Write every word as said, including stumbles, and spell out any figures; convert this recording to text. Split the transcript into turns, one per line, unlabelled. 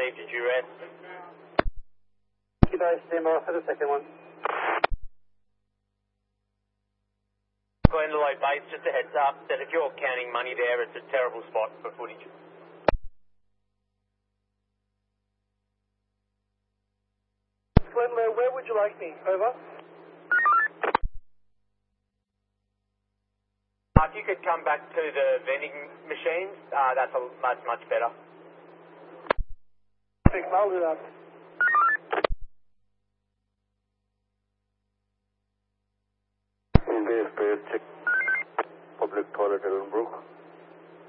received your due rest.
You guys stand by for the second one.
Glendalough Base, just a heads up that if you're counting money there, it's a terrible spot for footage.
Glendalough, where would you like me? Over.
Uh, if you could come back to the vending machines, uh, that's a much, much better.
Perfect, I'll do that.
Base, base, check. Public toilet, Ellenbrook.